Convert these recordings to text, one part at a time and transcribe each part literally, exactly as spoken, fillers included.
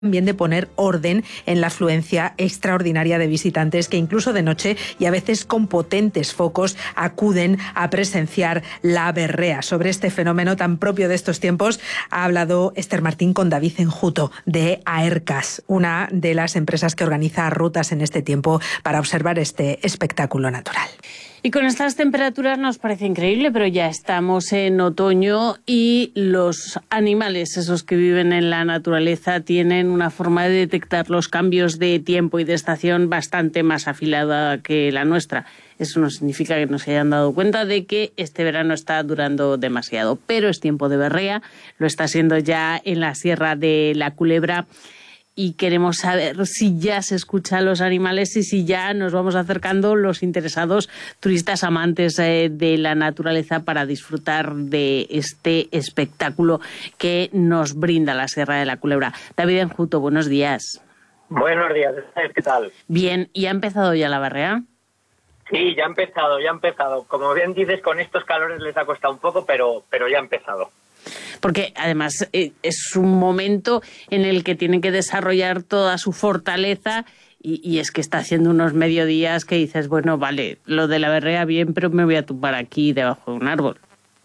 también de poner orden en la afluencia extraordinaria de visitantes que incluso de noche y a veces con potentes focos acuden a presenciar la berrea. Sobre este fenómeno tan propio de estos tiempos ha hablado Esther Martín con David Enjuto de Aercas, una de las empresas que organiza rutas en este tiempo para observar este espectáculo natural. Y con estas temperaturas nos parece increíble, pero ya estamos en otoño y los animales, esos que viven en la naturaleza, tienen una forma de detectar los cambios de tiempo y de estación bastante más afilada que la nuestra. Eso no significa que no se hayan dado cuenta de que este verano está durando demasiado, pero es tiempo de berrea, lo está siendo ya en la Sierra de la Culebra. Y queremos saber si ya se escuchan a los animales y si ya nos vamos acercando los interesados turistas amantes eh, de la naturaleza para disfrutar de este espectáculo que nos brinda la Sierra de la Culebra. David Enjuto, buenos días. Buenos días, ¿qué tal? Bien, ¿y ha empezado ya la berrea? Sí, ya ha empezado, ya ha empezado. Como bien dices, con estos calores les ha costado un poco, pero, pero ya ha empezado. Porque además eh, es un momento en el que tienen que desarrollar toda su fortaleza y, y es que está haciendo unos mediodías que dices, bueno, vale, lo de la berrea bien, pero me voy a tumbar aquí debajo de un árbol.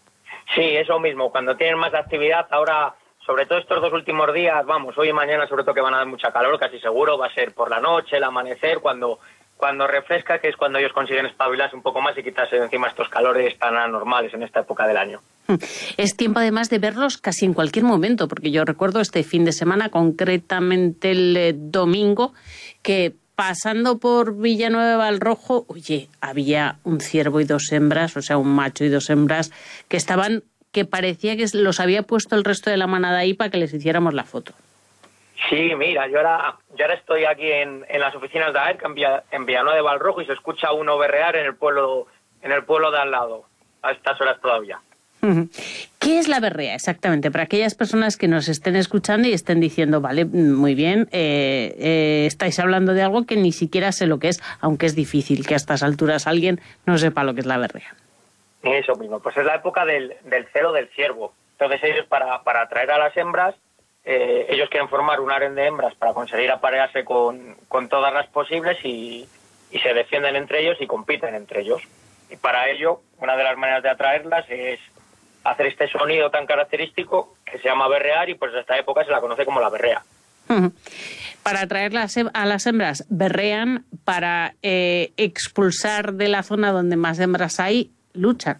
Sí, eso mismo, cuando tienen más actividad, ahora, sobre todo estos dos últimos días, vamos, hoy y mañana sobre todo que van a dar mucha calor, casi seguro, va a ser por la noche, el amanecer, cuando... Cuando refresca, que es cuando ellos consiguen espabilarse un poco más y quitarse de encima estos calores tan anormales en esta época del año. Es tiempo además de verlos casi en cualquier momento, porque yo recuerdo este fin de semana, concretamente el eh, domingo, que pasando por Villanueva de Valrojo, oye, había un ciervo y dos hembras, o sea, un macho y dos hembras, que estaban, que parecía que los había puesto el resto de la manada ahí para que les hiciéramos la foto. Sí, mira, yo ahora, yo ahora estoy aquí en, en las oficinas de Aercas, en, Villa, en Villanueva de Valrojo, y se escucha uno berrear en el pueblo en el pueblo de al lado, a estas horas todavía. ¿Qué es la berrea exactamente? Para aquellas personas que nos estén escuchando y estén diciendo, vale, muy bien, eh, eh, estáis hablando de algo que ni siquiera sé lo que es, aunque es difícil que a estas alturas alguien no sepa lo que es la berrea. Eso mismo, pues es la época del, del celo del ciervo. Entonces ellos, para, para atraer a las hembras, Eh, ellos quieren formar un harén de hembras para conseguir aparearse con, con todas las posibles y, y se defienden entre ellos y compiten entre ellos. Y para ello, una de las maneras de atraerlas es hacer este sonido tan característico que se llama berrear y pues en esta época se la conoce como la berrea. Uh-huh. Para atraer a las hembras berrean, para eh, expulsar de la zona donde más hembras hay, luchan.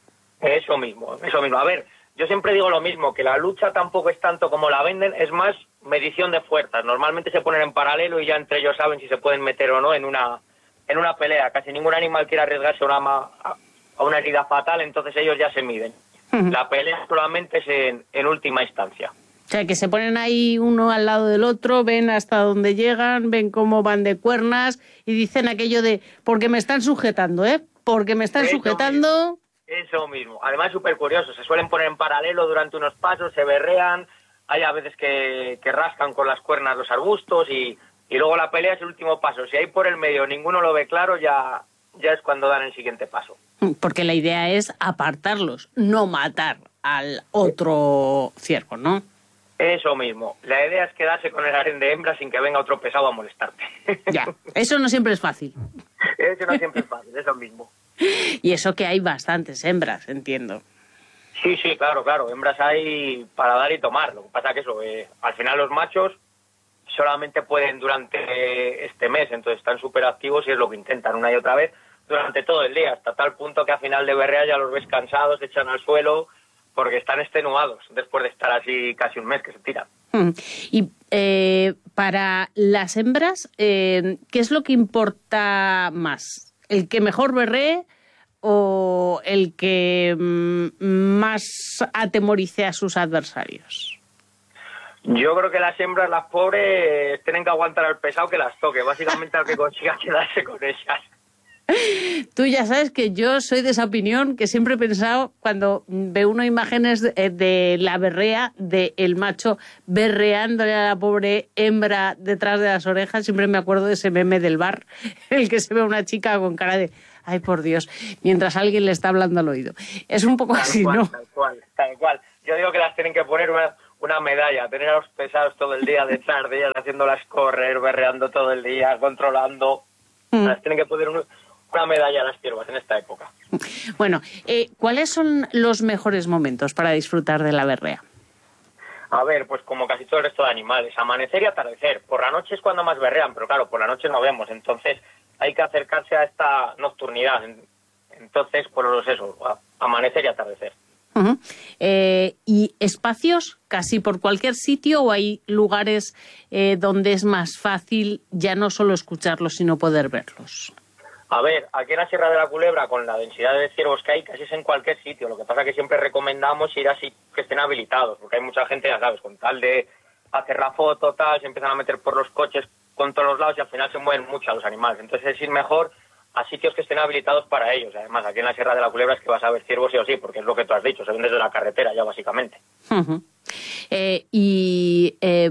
Eso mismo, eso mismo. A ver, yo siempre digo lo mismo, que la lucha tampoco es tanto como la venden, es más medición de fuerzas. Normalmente se ponen en paralelo y ya entre ellos saben si se pueden meter o no en una en una pelea. Casi ningún animal quiere arriesgarse a una, a una herida fatal, entonces ellos ya se miden. Uh-huh. La pelea solamente es en, en última instancia. O sea, que se ponen ahí uno al lado del otro, ven hasta dónde llegan, ven cómo van de cuernas y dicen aquello de, porque me están sujetando, ¿eh? Porque me están Eso sujetando... Mismo. Eso mismo. Además, es súper curioso. Se suelen poner en paralelo durante unos pasos, se berrean. Hay a veces que, que rascan con las cuernas los arbustos y, y luego la pelea es el último paso. Si hay por el medio ninguno lo ve claro, ya, ya es cuando dan el siguiente paso. Porque la idea es apartarlos, no matar al otro ciervo, ¿no? Eso mismo. La idea es quedarse con el harén de hembras sin que venga otro pesado a molestarte. Ya, eso no siempre es fácil. Eso no siempre es fácil, eso mismo. Y eso que hay bastantes hembras, entiendo. Sí, sí, claro, claro. Hembras hay para dar y tomar. Lo que pasa es que eso, eh, al final los machos solamente pueden durante este mes, entonces están súper activos y es lo que intentan una y otra vez durante todo el día, hasta tal punto que a final de berrea ya los ves cansados, se echan al suelo porque están extenuados después de estar así casi un mes que se tiran. Y eh, para las hembras, eh, ¿qué es lo que importa más? ¿El que mejor berree o el que mm, más atemorice a sus adversarios? Yo creo que las hembras, las pobres, tienen que aguantar al pesado que las toque, básicamente al que consiga quedarse con ellas. Tú ya sabes que yo soy de esa opinión, que siempre he pensado, cuando veo unas imágenes de, de la berrea, del macho berreándole a la pobre hembra detrás de las orejas, siempre me acuerdo de ese meme del bar, en el que se ve a una chica con cara de, ay por Dios, mientras alguien le está hablando al oído. Es un poco tal así, cual, ¿no? Tal cual, tal cual. Yo digo que las tienen que poner una, una medalla, tener a los pesados todo el día detrás de ellas, haciéndolas correr, berreando todo el día, controlando. Mm. Las tienen que poner un, una medalla a las ciervas en esta época. Bueno, eh, ¿cuáles son los mejores momentos para disfrutar de la berrea? A ver, pues como casi todo el resto de animales, amanecer y atardecer. Por la noche es cuando más berrean, pero claro, por la noche no vemos, entonces hay que acercarse a esta nocturnidad. Entonces, pues eso, amanecer y atardecer. Uh-huh. Eh, ¿Y espacios casi por cualquier sitio o hay lugares eh, donde es más fácil ya no solo escucharlos, sino poder verlos? A ver, aquí en la Sierra de la Culebra, con la densidad de ciervos que hay, casi es en cualquier sitio. Lo que pasa es que siempre recomendamos ir así que estén habilitados, porque hay mucha gente, ya sabes, con tal de hacer la foto, tal, se empiezan a meter por los coches con todos los lados y al final se mueven mucho a los animales. Entonces es ir mejor a sitios que estén habilitados para ellos. Además, aquí en la Sierra de la Culebra es que vas a ver ciervos sí o sí, porque es lo que tú has dicho, se ven desde la carretera ya básicamente. Uh-huh. eh, y eh,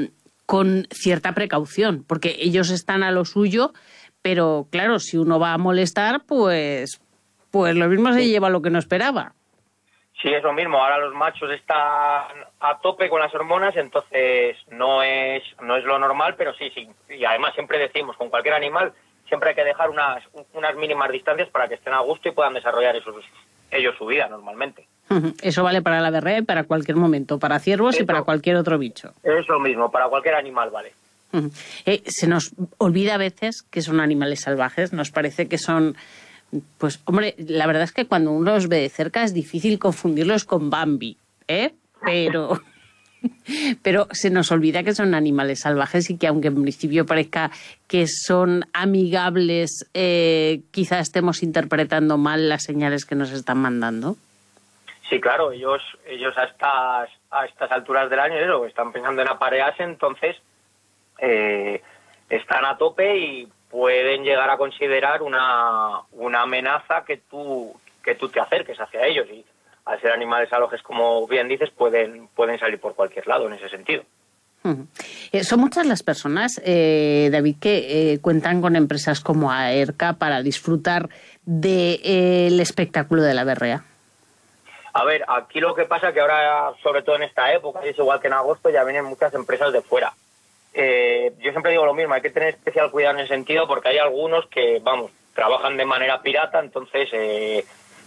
con cierta precaución, porque ellos están a lo suyo, pero claro, si uno va a molestar, pues, pues lo mismo se lleva lo que no esperaba. Sí, eso mismo. Ahora los machos están a tope con las hormonas, entonces no es, no es lo normal, pero sí, sí. Y además siempre decimos, con cualquier animal, siempre hay que dejar unas, unas mínimas distancias para que estén a gusto y puedan desarrollar esos, ellos su vida normalmente. Eso vale para la berrea y para cualquier momento, para ciervos Eso, y para cualquier otro bicho. Eso mismo, para cualquier animal vale. Eh, se nos olvida a veces que son animales salvajes, nos parece que son... Pues, hombre, la verdad es que cuando uno los ve de cerca es difícil confundirlos con Bambi, ¿eh? Pero... Pero se nos olvida que son animales salvajes y que aunque en principio parezca que son amigables, eh, quizá estemos interpretando mal las señales que nos están mandando. Sí, claro, ellos ellos a estas a estas alturas del año eso, están pensando en aparearse, entonces eh, están a tope y pueden llegar a considerar una, una amenaza que tú que tú te acerques hacia ellos y al ser animales salvajes, como bien dices, pueden, pueden salir por cualquier lado en ese sentido. Uh-huh. Eh, son muchas las personas, eh, David, que eh, cuentan con empresas como AERCA para disfrutar del de, eh, espectáculo de la berrea. A ver, aquí lo que pasa es que ahora, sobre todo en esta época, y es igual que en agosto, ya vienen muchas empresas de fuera. Eh, yo siempre digo lo mismo, hay que tener especial cuidado en ese sentido porque hay algunos que, vamos, trabajan de manera pirata, entonces... Eh,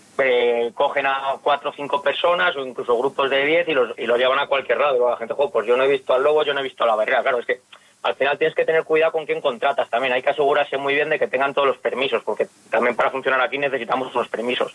Eh, cogen a cuatro o cinco personas o incluso grupos de diez y los, y los llevan a cualquier lado. Y luego la gente, jo, pues yo no he visto al lobo, yo no he visto a la berrea. Claro, es que al final tienes que tener cuidado con quién contratas también. Hay que asegurarse muy bien de que tengan todos los permisos, porque también para funcionar aquí necesitamos unos permisos.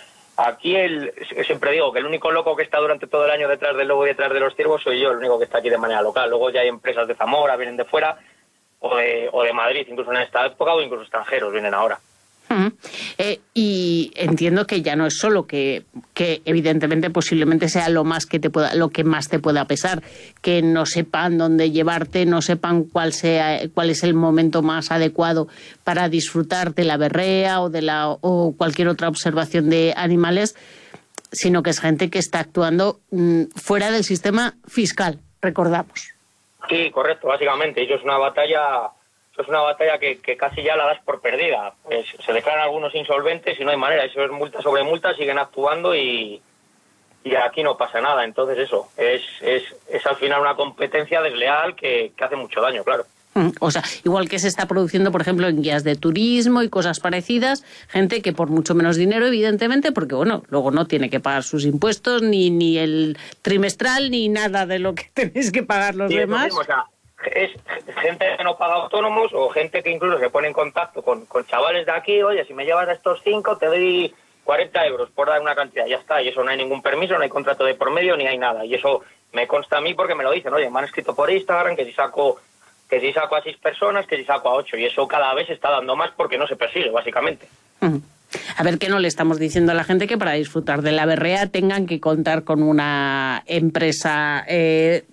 Aquí el, siempre digo que el único loco que está durante todo el año detrás del lobo y detrás de los ciervos soy yo, el único que está aquí de manera local. Luego ya hay empresas de Zamora, vienen de fuera, o de, o de Madrid, incluso en esta época, o incluso extranjeros vienen ahora. Uh-huh. Eh, y entiendo que ya no es solo que, que evidentemente posiblemente sea lo más que te pueda, lo que más te pueda pesar, que no sepan dónde llevarte, no sepan cuál sea, cuál es el momento más adecuado para disfrutar de la berrea o de la o cualquier otra observación de animales, sino que es gente que está actuando mmm, fuera del sistema fiscal, recordamos. Sí, correcto, básicamente. Eso es una batalla. Es una batalla que, que casi ya la das por perdida. Pues se declaran algunos insolventes y no hay manera. Eso es multa sobre multa, siguen actuando y, y aquí no pasa nada. Entonces eso, es, es, es al final una competencia desleal que, que hace mucho daño, claro. O sea, igual que se está produciendo, por ejemplo, en guías de turismo y cosas parecidas, gente que por mucho menos dinero, evidentemente, porque bueno, luego no tiene que pagar sus impuestos, ni, ni el trimestral, ni nada de lo que tenéis que pagar los sí, demás. Mismo, o sea, es gente que no paga autónomos o gente que incluso se pone en contacto con, con chavales de aquí, oye, si me llevas a estos cinco te doy cuarenta euros por dar una cantidad, ya está, y eso no hay ningún permiso, no hay contrato de por medio, ni hay nada, y eso me consta a mí porque me lo dicen, oye, me han escrito por Instagram que si saco que si saco a seis personas, que si saco a ocho, y eso cada vez se está dando más porque no se persigue, básicamente. Uh-huh. A ver, ¿qué no le estamos diciendo a la gente? Que para disfrutar de la berrea tengan que contar con una empresa... Eh,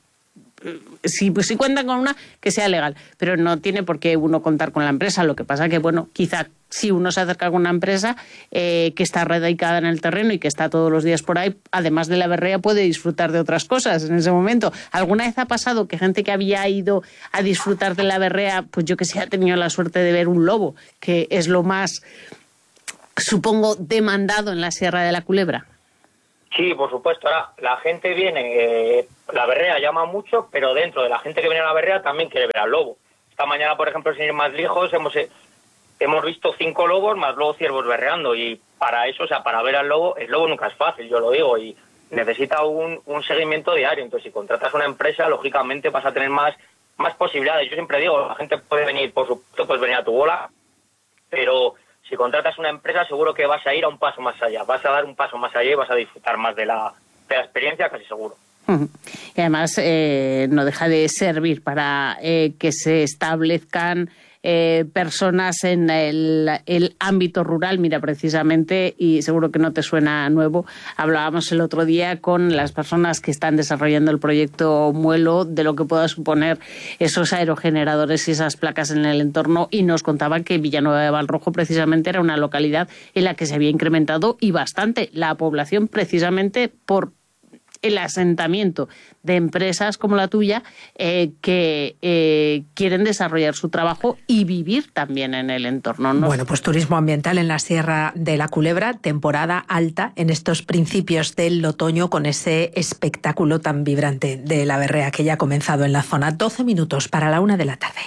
Si, pues, si cuentan con una, que sea legal, pero no tiene por qué uno contar con la empresa. Lo que pasa que, bueno, quizá si uno se acerca con una empresa eh, que está radicada en el terreno y que está todos los días por ahí, además de la berrea, puede disfrutar de otras cosas en ese momento. ¿Alguna vez ha pasado que gente que había ido a disfrutar de la berrea, pues yo que sé, ha tenido la suerte de ver un lobo, que es lo más, supongo, demandado en la Sierra de la Culebra? Sí, por supuesto. Ahora, la gente viene, eh, la berrea llama mucho, pero dentro de la gente que viene a la berrea también quiere ver al lobo. Esta mañana, por ejemplo, sin ir más lejos, hemos, eh, hemos visto cinco lobos más luego ciervos berreando. Y para eso, o sea, para ver al lobo, el lobo nunca es fácil, yo lo digo, y necesita un, un seguimiento diario. Entonces, si contratas una empresa, lógicamente vas a tener más, más posibilidades. Yo siempre digo, la gente puede venir, por supuesto, puedes venir a tu bola, pero si contratas una empresa, seguro que vas a ir a un paso más allá. Vas a dar un paso más allá y vas a disfrutar más de la, de la experiencia, casi seguro. Y además eh, no deja de servir para eh, que se establezcan eh, personas en el, el ámbito rural. Mira, precisamente, y seguro que no te suena nuevo, hablábamos el otro día con las personas que están desarrollando el proyecto Muelo de lo que pueda suponer esos aerogeneradores y esas placas en el entorno, y nos contaban que Villanueva de Valrojo precisamente era una localidad en la que se había incrementado y bastante la población, precisamente por el asentamiento de empresas como la tuya eh, que eh, quieren desarrollar su trabajo y vivir también en el entorno, ¿no? Bueno, pues turismo ambiental en la Sierra de la Culebra, temporada alta en estos principios del otoño, con ese espectáculo tan vibrante de la berrea que ya ha comenzado en la zona. doce minutos para la una de la tarde.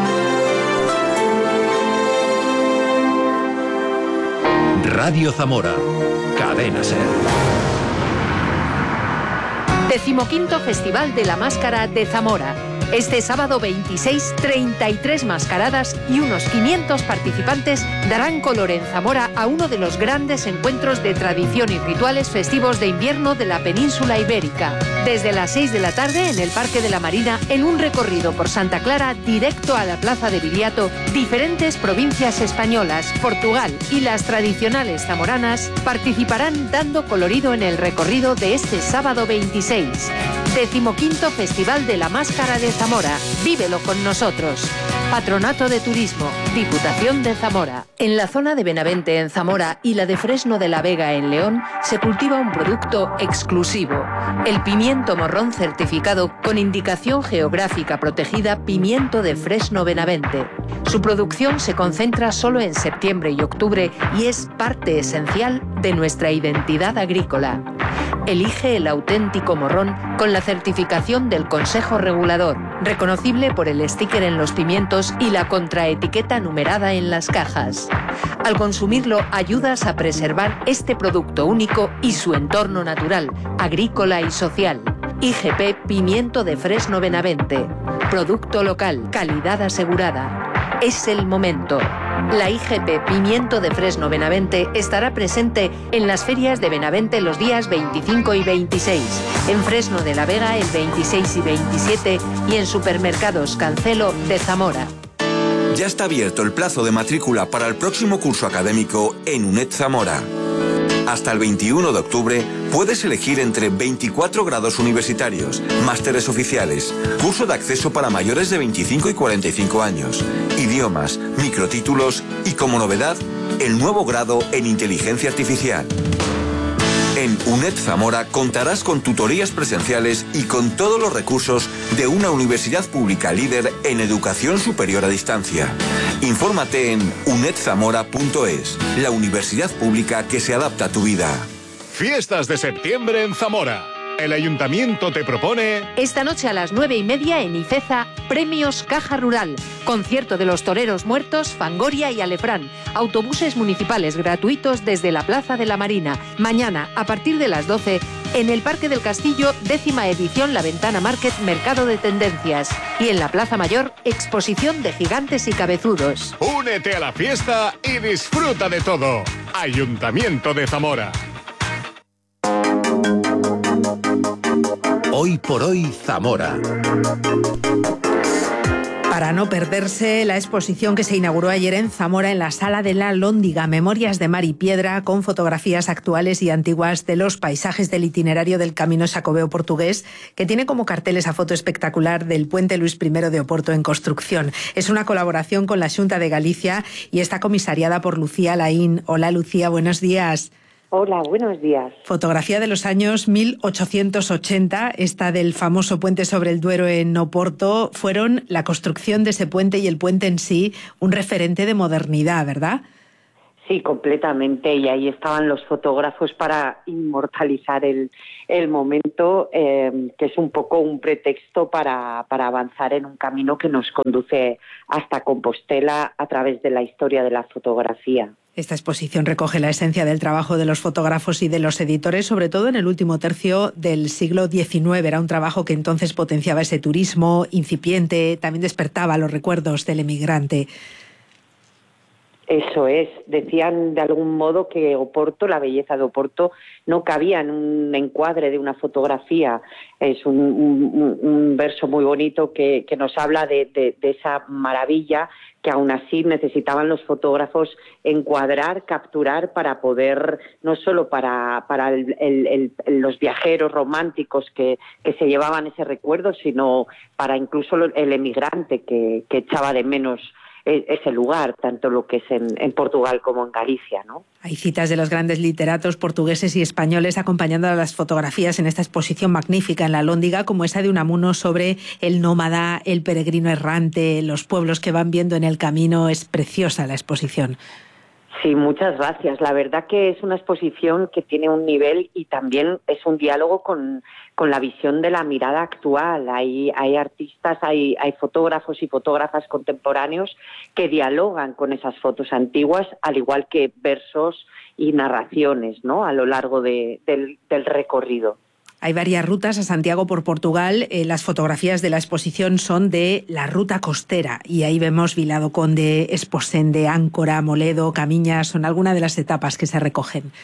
Radio Zamora, Cadena Ser. Decimoquinto Festival de la Máscara de Zamora. Este sábado veintiséis, treinta y tres mascaradas y unos quinientos participantes darán color en Zamora a uno de los grandes encuentros de tradición y rituales festivos de invierno de la península ibérica. Desde las seis de la tarde en el Parque de la Marina, en un recorrido por Santa Clara directo a la Plaza de Viriato, diferentes provincias españolas, Portugal y las tradicionales zamoranas participarán dando colorido en el recorrido de este sábado veintiséis. Decimoquinto Festival de la Máscara de Zamora. Vívelo con nosotros. Patronato de Turismo, Diputación de Zamora. En la zona de Benavente, en Zamora, y la de Fresno de la Vega, en León, se cultiva un producto exclusivo, el pimiento morrón certificado con indicación geográfica protegida Pimiento de Fresno Benavente. Su producción se concentra solo en septiembre y octubre y es parte esencial de nuestra identidad agrícola. Elige el auténtico morrón con la certificación del Consejo Regulador, reconocible por el sticker en los pimientos y la contraetiqueta numerada en las cajas. Al consumirlo, ayudas a preservar este producto único y su entorno natural, agrícola y social. I G P Pimiento de Fresno Benavente. Producto local, calidad asegurada. Es el momento. La I G P Pimiento de Fresno Benavente estará presente en las ferias de Benavente los días veinticinco y veintiséis, en Fresno de la Vega el veintiséis y veintisiete y en Supermercados Cancelo de Zamora. Ya está abierto el plazo de matrícula para el próximo curso académico en UNED Zamora. Hasta el veintiuno de octubre puedes elegir entre veinticuatro grados universitarios, másteres oficiales, curso de acceso para mayores de veinticinco y cuarenta y cinco años, idiomas, microtítulos y, como novedad, el nuevo grado en inteligencia artificial. En UNED Zamora contarás con tutorías presenciales y con todos los recursos de una universidad pública líder en educación superior a distancia. Infórmate en uned zamora punto es, la universidad pública que se adapta a tu vida. Fiestas de septiembre en Zamora. El Ayuntamiento te propone... Esta noche a las nueve y media en Ifeza, Premios Caja Rural. Concierto de los Toreros Muertos, Fangoria y Alefrán. Autobuses municipales gratuitos desde la Plaza de la Marina. Mañana, a partir de las doce, en el Parque del Castillo, décima edición La Ventana Market Mercado de Tendencias. Y en la Plaza Mayor, exposición de gigantes y cabezudos. Únete a la fiesta y disfruta de todo. Ayuntamiento de Zamora. Hoy por hoy, Zamora. Para no perderse la exposición que se inauguró ayer en Zamora en la Sala de la Lóndiga, Memorias de Mar y Piedra, con fotografías actuales y antiguas de los paisajes del itinerario del Camino Xacobeo portugués, que tiene como cartel esa foto espectacular del puente Luis primero de Oporto en construcción. Es una colaboración con la Xunta de Galicia y está comisariada por Lucía Laín. Hola Lucía, buenos días. Hola, buenos días. Fotografía de los años mil ochocientos ochenta, esta del famoso puente sobre el Duero en Oporto. Fueron la construcción de ese puente y el puente en sí un referente de modernidad, ¿verdad? Sí, completamente, y ahí estaban los fotógrafos para inmortalizar el, el momento, eh, que es un poco un pretexto para, para avanzar en un camino que nos conduce hasta Compostela a través de la historia de la fotografía. Esta exposición recoge la esencia del trabajo de los fotógrafos y de los editores, sobre todo en el último tercio del siglo diecinueve. Era un trabajo que entonces potenciaba ese turismo incipiente, también despertaba los recuerdos del emigrante. Eso es, decían de algún modo que Oporto, la belleza de Oporto, no cabía en un encuadre de una fotografía. Es un, un, un verso muy bonito que, que nos habla de, de, de esa maravilla que aún así necesitaban los fotógrafos encuadrar, capturar para poder, no solo para, para el, el, el, los viajeros románticos que, que se llevaban ese recuerdo, sino para incluso el emigrante que, que echaba de menos ese lugar, tanto lo que es en, en Portugal como en Galicia, ¿no? Hay citas de los grandes literatos portugueses y españoles acompañando a las fotografías en esta exposición magnífica en la Alhóndiga, como esa de Unamuno sobre el nómada, el peregrino errante, los pueblos que van viendo en el camino. Es preciosa la exposición. Sí, muchas gracias. La verdad que es una exposición que tiene un nivel y también es un diálogo con, con la visión de la mirada actual. Hay, hay artistas, hay, hay fotógrafos y fotógrafas contemporáneos que dialogan con esas fotos antiguas, al igual que versos y narraciones, ¿no?, a lo largo de, del, del recorrido. Hay varias rutas a Santiago por Portugal. Eh, las fotografías de la exposición son de la ruta costera y ahí vemos Vila do Conde, Esposende, Áncora, Moledo, Camiñas. Son algunas de las etapas que se recogen.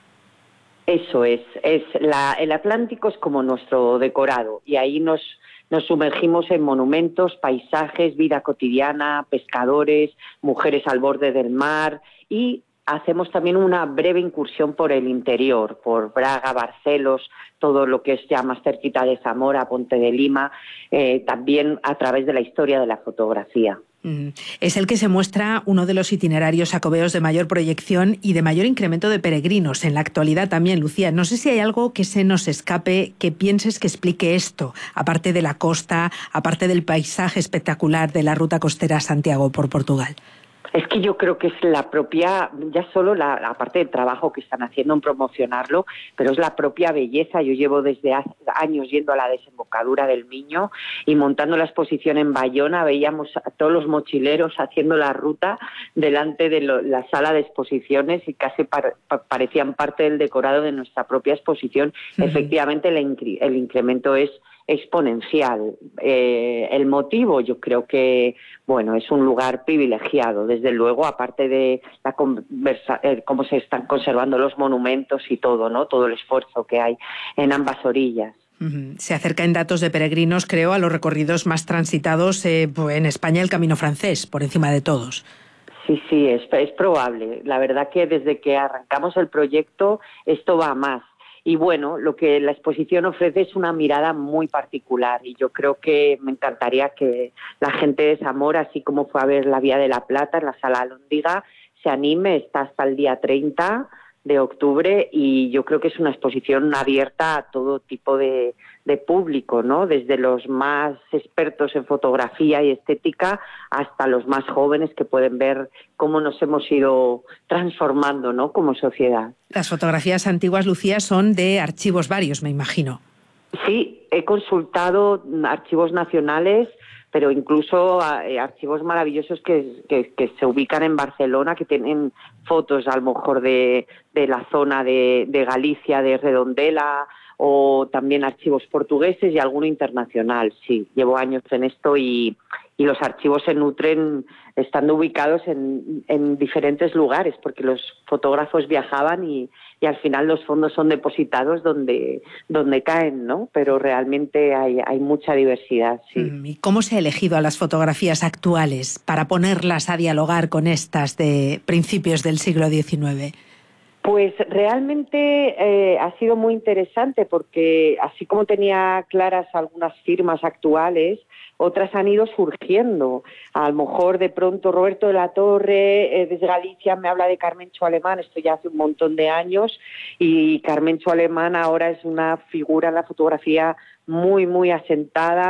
Eso es. es la, el Atlántico es como nuestro decorado y ahí nos, nos sumergimos en monumentos, paisajes, vida cotidiana, pescadores, mujeres al borde del mar y hacemos también una breve incursión por el interior, por Braga, Barcelos, todo lo que es ya más cerquita de Zamora, Ponte de Lima, eh, también a través de la historia de la fotografía. Mm. Es el que se muestra uno de los itinerarios jacobeos de mayor proyección y de mayor incremento de peregrinos en la actualidad también, Lucía. No sé si hay algo que se nos escape, que pienses que explique esto, aparte de la costa, aparte del paisaje espectacular de la ruta costera Santiago por Portugal. Es que yo creo que es la propia, ya solo la, la parte del trabajo que están haciendo en promocionarlo, pero es la propia belleza. Yo llevo desde hace años yendo a la desembocadura del Miño y montando la exposición en Bayona, veíamos a todos los mochileros haciendo la ruta delante de lo, la sala de exposiciones y casi par, pa, parecían parte del decorado de nuestra propia exposición. Uh-huh. Efectivamente, el, incre, el incremento es exponencial. Eh, el motivo, yo creo que, bueno, es un lugar privilegiado, desde luego, aparte de la conversa, eh, cómo se están conservando los monumentos y todo, ¿no? Todo el esfuerzo que hay en ambas orillas. Uh-huh. Se acerca en datos de peregrinos, creo, a los recorridos más transitados eh, en España, el Camino Francés, por encima de todos. Sí, sí, es, es probable. La verdad que desde que arrancamos el proyecto, esto va a más. Y bueno, lo que la exposición ofrece es una mirada muy particular y yo creo que me encantaría que la gente de Zamora, así como fue a ver La Vía de la Plata en la Sala Alhóndiga, se anime. Está hasta el día treinta de octubre y yo creo que es una exposición abierta a todo tipo de, de público, ¿no? Desde los más expertos en fotografía y estética hasta los más jóvenes que pueden ver cómo nos hemos ido transformando, ¿no?, como sociedad. Las fotografías antiguas, Lucía, son de archivos varios, me imagino. Sí, he consultado archivos nacionales, pero incluso eh, archivos maravillosos que, que, que se ubican en Barcelona, que tienen fotos a lo mejor de, de la zona de, de Galicia, de Redondela, o también archivos portugueses y alguno internacional. Sí, llevo años en esto y, y los archivos se nutren estando ubicados en, en diferentes lugares, porque los fotógrafos viajaban y, y al final los fondos son depositados donde, donde caen, ¿no? Pero realmente hay, hay mucha diversidad, sí. ¿Y cómo se ha elegido a las fotografías actuales para ponerlas a dialogar con estas de principios del siglo diecinueve? Pues realmente eh, ha sido muy interesante porque así como tenía claras algunas firmas actuales, otras han ido surgiendo. A lo mejor de pronto Roberto de la Torre eh, desde Galicia me habla de Carmencho Alemán, esto ya hace un montón de años, y Carmencho Alemán ahora es una figura en la fotografía muy, muy asentada.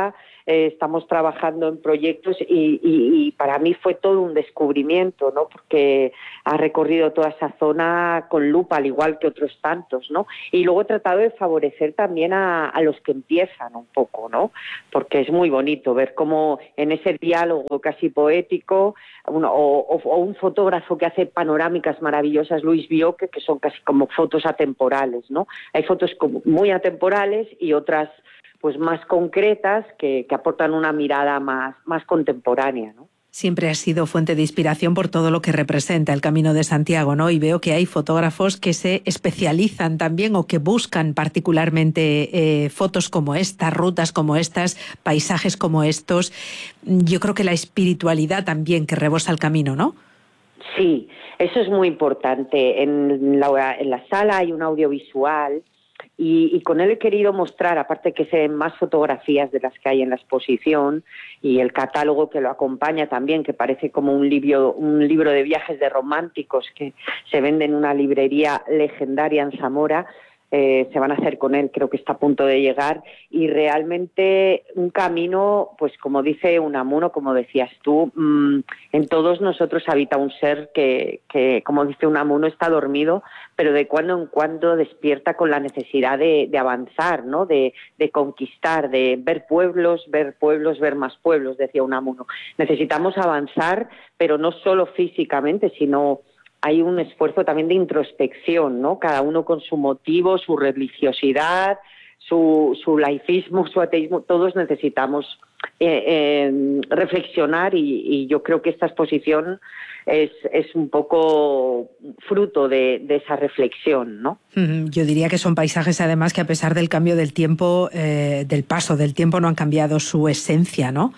eh, estamos trabajando en proyectos y, y, y para mí fue todo un descubrimiento, ¿no? Porque ha recorrido toda esa zona con lupa, al igual que otros tantos, ¿no? Y luego he tratado de favorecer también a, a los que empiezan un poco, ¿no? Porque es muy bonito ver cómo en ese diálogo casi poético, uno, o, o, o un fotógrafo que hace panorámicas maravillosas, Luis Bioque, que son casi como fotos atemporales, ¿no? Hay fotos como muy atemporales y otras pues más concretas que, que aportan una mirada más, más contemporánea, ¿no? Siempre ha sido fuente de inspiración por todo lo que representa el Camino de Santiago, ¿no? Y veo que hay fotógrafos que se especializan también o que buscan particularmente eh, fotos como estas, rutas como estas, paisajes como estos. Yo creo que la espiritualidad también que rebosa el camino, ¿no? Sí, eso es muy importante. En la, en la sala hay un audiovisual y, y con él he querido mostrar, aparte que se ven más fotografías de las que hay en la exposición y el catálogo que lo acompaña también, que parece como un libro, un libro de viajes de románticos que se vende en una librería legendaria en Zamora. Eh, se van a hacer con él, creo que está a punto de llegar, y realmente un camino, pues como dice Unamuno, como decías tú, mmm, en todos nosotros habita un ser que, que, como dice Unamuno, está dormido, pero de cuando en cuando despierta con la necesidad de, de avanzar, ¿no? De, de conquistar, de ver pueblos, ver pueblos, ver más pueblos, decía Unamuno. Necesitamos avanzar, pero no solo físicamente, sino hay un esfuerzo también de introspección, ¿no? Cada uno con su motivo, su religiosidad, su, su laicismo, su ateísmo. Todos necesitamos eh, eh, reflexionar y, y yo creo que esta exposición es, es un poco fruto de, de esa reflexión, ¿no? Yo diría que son paisajes, además, que a pesar del cambio del tiempo, eh, del paso del tiempo, no han cambiado su esencia, ¿no?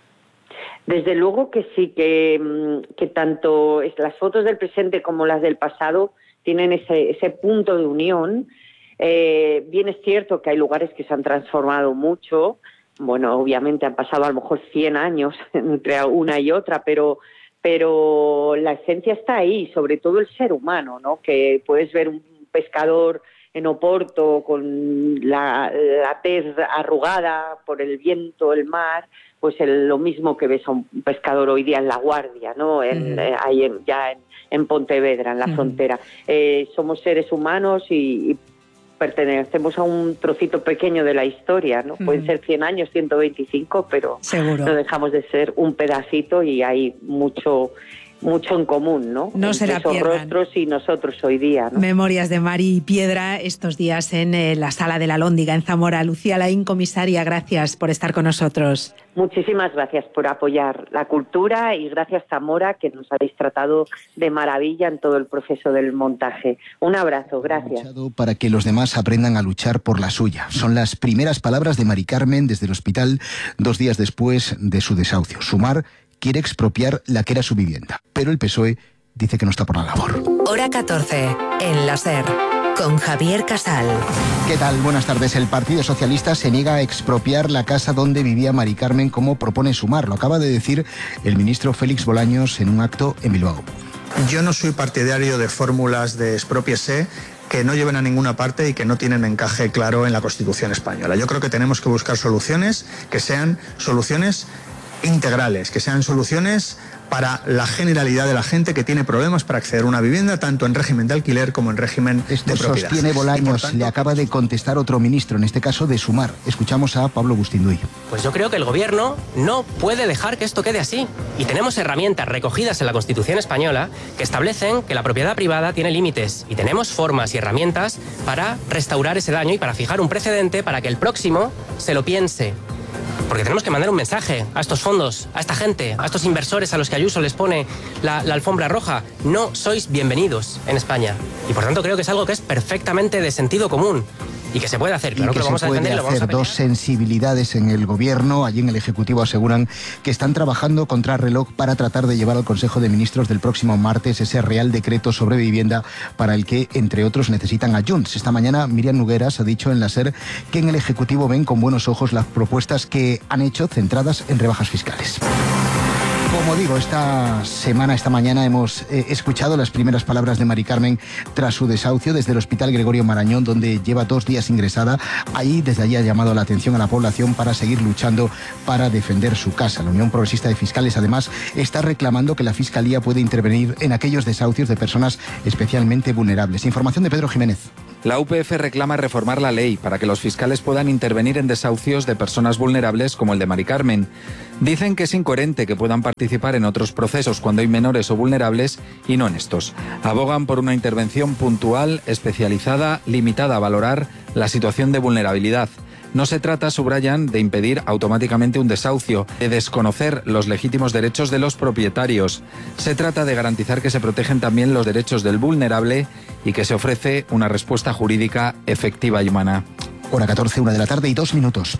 Desde luego que sí, que, que tanto las fotos del presente como las del pasado tienen ese, ese punto de unión. Eh, bien es cierto que hay lugares que se han transformado mucho. Bueno, obviamente han pasado a lo mejor cien años entre una y otra, pero, pero la esencia está ahí, sobre todo el ser humano, ¿no? Que puedes ver un pescador en Oporto con la, la tez arrugada por el viento, el mar, pues el, lo mismo que ves a un pescador hoy día en La Guardia, ¿no? En, mm. eh, ahí en, ya en, en Pontevedra, en la mm. frontera. Eh, somos seres humanos y, y pertenecemos a un trocito pequeño de la historia, ¿no? Mm. Pueden ser cien años, ciento veinticinco, pero Seguro. No dejamos de ser un pedacito y hay mucho mucho en común, ¿no? No se la esos pierdan. Rostros y nosotros hoy día, ¿no? Memorias de mar y piedra estos días en eh, la Sala de la Alhóndiga en Zamora. Lucía Laín, comisaria, gracias por estar con nosotros. Muchísimas gracias por apoyar la cultura y gracias, Zamora, que nos habéis tratado de maravilla en todo el proceso del montaje. Un abrazo, gracias. Para que los demás aprendan a luchar por la suya. Son las primeras palabras de Mari Carmen desde el hospital dos días después de su desahucio. Sumar quiere expropiar la que era su vivienda, pero el P S O E dice que no está por la labor. Hora catorce, en la SER, con Javier Casal. ¿Qué tal? Buenas tardes. El Partido Socialista se niega a expropiar la casa donde vivía Mari Carmen, como propone Sumar. Lo acaba de decir el ministro Félix Bolaños en un acto en Bilbao. Yo no soy partidario de fórmulas de expropiese que no lleven a ninguna parte y que no tienen encaje claro en la Constitución española. Yo creo que tenemos que buscar soluciones que sean soluciones integrales, que sean soluciones para la generalidad de la gente que tiene problemas para acceder a una vivienda, tanto en régimen de alquiler como en régimen Esto de propiedad. Sostiene Bolaños, tanto, le acaba de contestar otro ministro, en este caso de Sumar. Escuchamos a Pablo Bustinduy. Pues yo creo que el gobierno no puede dejar que esto quede así. Y tenemos herramientas recogidas en la Constitución española que establecen que la propiedad privada tiene límites. Y tenemos formas y herramientas para restaurar ese daño y para fijar un precedente para que el próximo se lo piense. Porque tenemos que mandar un mensaje a estos fondos, a esta gente, a estos inversores a los que Ayuso les pone la, la alfombra roja. No sois bienvenidos en España. Y por tanto creo que es algo que es perfectamente de sentido común. Y que se puede hacer, claro y que, que lo vamos se a puede defender y lo vamos a hacer. Dos sensibilidades en el gobierno, allí en el Ejecutivo aseguran que están trabajando contra reloj para tratar de llevar al Consejo de Ministros del próximo martes ese Real Decreto sobre vivienda para el que, entre otros, necesitan a Junts. Esta mañana Miriam Nogueras ha dicho en la SER que en el Ejecutivo ven con buenos ojos las propuestas que han hecho centradas en rebajas fiscales. Como digo, esta semana, esta mañana hemos eh, escuchado las primeras palabras de Mari Carmen tras su desahucio desde el Hospital Gregorio Marañón, donde lleva dos días ingresada. Ahí, desde allí ha llamado la atención a la población para seguir luchando para defender su casa. La Unión Progresista de Fiscales, además, está reclamando que la Fiscalía puede intervenir en aquellos desahucios de personas especialmente vulnerables. Información de Pedro Jiménez. La U P F reclama reformar la ley para que los fiscales puedan intervenir en desahucios de personas vulnerables como el de Mari Carmen. Dicen que es incoherente que puedan participar en otros procesos cuando hay menores o vulnerables y no en estos. Abogan por una intervención puntual, especializada, limitada a valorar la situación de vulnerabilidad. No se trata, subrayan, de impedir automáticamente un desahucio, de desconocer los legítimos derechos de los propietarios. Se trata de garantizar que se protegen también los derechos del vulnerable y que se ofrece una respuesta jurídica efectiva y humana. Hora catorce, una de la tarde y dos minutos.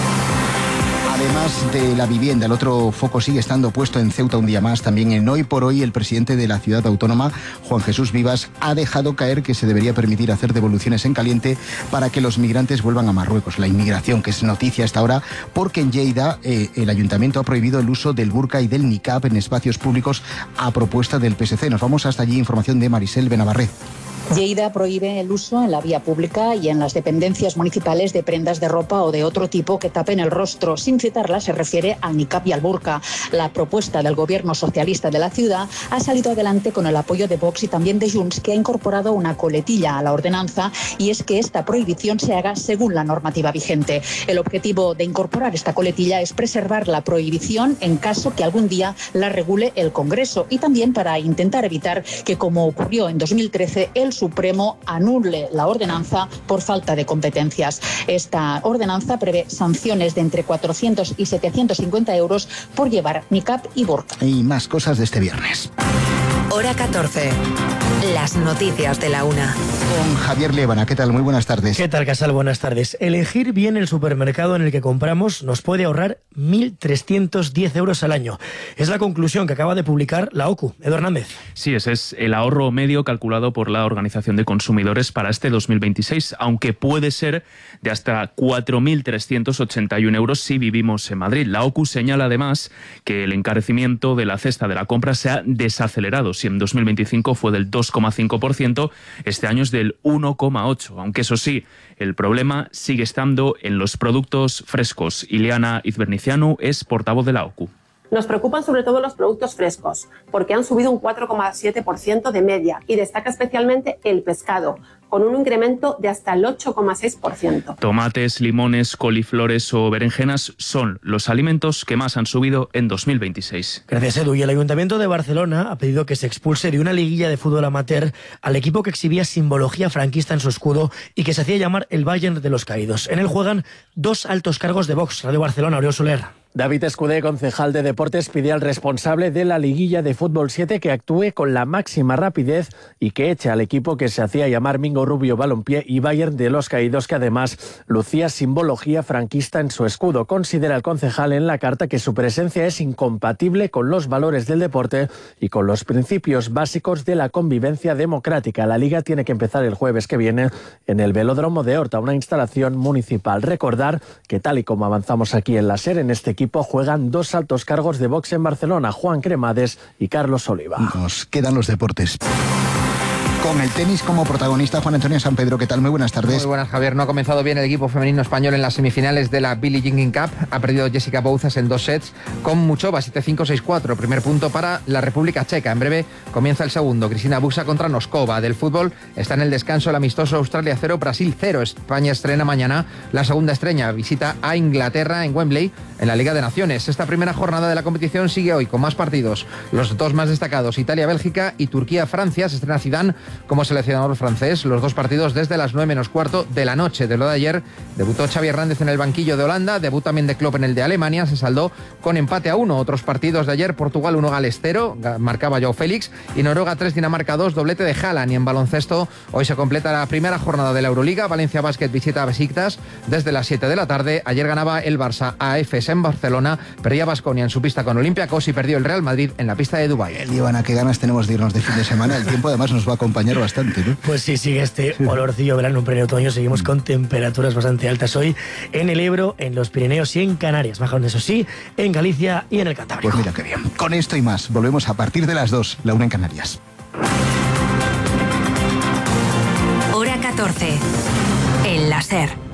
Además de la vivienda, el otro foco sigue estando puesto en Ceuta un día más. También en Hoy por Hoy, el presidente de la ciudad autónoma, Juan Jesús Vivas, ha dejado caer que se debería permitir hacer devoluciones en caliente para que los migrantes vuelvan a Marruecos. La inmigración, que es noticia hasta ahora, porque en Lleida eh, el ayuntamiento ha prohibido el uso del burka y del niqab en espacios públicos a propuesta del P S C. Nos vamos hasta allí, información de Marisel Benavarré. Lleida prohíbe el uso en la vía pública y en las dependencias municipales de prendas de ropa o de otro tipo que tapen el rostro. Sin citarla, se refiere al niqab y al burka. La propuesta del gobierno socialista de la ciudad ha salido adelante con el apoyo de Vox y también de Junts, que ha incorporado una coletilla a la ordenanza, y es que esta prohibición se haga según la normativa vigente. El objetivo de incorporar esta coletilla es preservar la prohibición en caso que algún día la regule el Congreso, y también para intentar evitar que, como ocurrió en dos mil trece, el Supremo anule la ordenanza por falta de competencias. Esta ordenanza prevé sanciones de entre cuatrocientos y setecientos cincuenta euros por llevar niqab y burka. Y más cosas de este viernes. Hora catorce. Las noticias de la una. Con Javier Liébana. ¿Qué tal? Muy buenas tardes. ¿Qué tal, Casal? Buenas tardes. Elegir bien el supermercado en el que compramos nos puede ahorrar mil trescientos diez euros al año. Es la conclusión que acaba de publicar la O C U. Edu Hernández. Sí, ese es el ahorro medio calculado por la Organización de Consumidores para este dos mil veintiséis, aunque puede ser de hasta cuatro mil trescientos ochenta y uno euros si vivimos en Madrid. La O C U señala además que el encarecimiento de la cesta de la compra se ha desacelerado. Si en dos mil veinticinco fue del dos coma cinco por ciento, este año es del uno coma ocho por ciento, aunque eso sí, el problema sigue estando en los productos frescos. Ileana Izbernicianu es portavoz de la O C U. Nos preocupan sobre todo los productos frescos, porque han subido un cuatro coma siete por ciento de media, y destaca especialmente el pescado, con un incremento de hasta el ocho coma seis por ciento. Tomates, limones, coliflores o berenjenas son los alimentos que más han subido en dos mil veintiséis. Gracias, Edu. Y el Ayuntamiento de Barcelona ha pedido que se expulse de una liguilla de fútbol amateur al equipo que exhibía simbología franquista en su escudo y que se hacía llamar el Bayern de los Caídos. En él juegan dos altos cargos de Vox. Radio Barcelona, Oriol Soler. David Escudé, concejal de Deportes, pide al responsable de la liguilla de fútbol siete que actúe con la máxima rapidez y que eche al equipo que se hacía llamar Mingo Rubio Balompié y Bayern de los Caídos, que además lucía simbología franquista en su escudo. Considera el concejal en la carta que su presencia es incompatible con los valores del deporte y con los principios básicos de la convivencia democrática. La liga tiene que empezar el jueves que viene en el Velódromo de Horta, una instalación municipal. Recordar que, tal y como avanzamos aquí en la SER, en este equipo juegan dos altos cargos de Vox en Barcelona, Juan Cremades y Carlos Oliva. Nos quedan los deportes. Con el tenis como protagonista, Juan Antonio San Pedro. ¿Qué tal? Muy buenas tardes. Muy buenas, Javier. No ha comenzado bien el equipo femenino español en las semifinales de la Billie Jean Cup. Ha perdido Jessica Bouzas en dos sets con Muchova, siete cinco, seis cuatro. Primer punto para la República Checa. En breve comienza el segundo. Cristina Busa contra Noskova. Del fútbol está en el descanso el amistoso Australia cero, Brasil cero. España estrena mañana la segunda estrella. Visita a Inglaterra en Wembley en la Liga de Naciones. Esta primera jornada de la competición sigue hoy con más partidos. Los dos más destacados, Italia-Bélgica y Turquía-Francia. Se estrena Zidane como seleccionador francés. Los dos partidos desde las nueve menos cuarto de la noche. De lo de ayer, debutó Xavi Hernández en el banquillo de Holanda, debut también de Klopp en el de Alemania, se saldó con empate a uno. Otros partidos de ayer, Portugal uno, Gales cero, marcaba Joao Félix, y Noruega tres, Dinamarca dos, doblete de Haaland. Y en baloncesto, hoy se completa la primera jornada de la Euroliga. Valencia Basket visita a Besiktas desde las siete de la tarde. Ayer ganaba el Barça a Efes en Barcelona, perdía Baskonia en su pista con Olympiacos y perdió el Real Madrid en la pista de Dubái. Ivana, qué ganas tenemos de irnos de fin de semana. El tiempo además nos va a acompañar acompañar bastante, ¿no? Pues sí, sigue este olorcillo verano, pleno otoño. Seguimos con temperaturas bastante altas hoy en el Ebro, en los Pirineos y en Canarias. Bajan, eso sí, en Galicia y en el Cantábrico. Pues mira qué bien. Con esto y más, volvemos a partir de las dos, la una en Canarias. Hora catorce. El láser.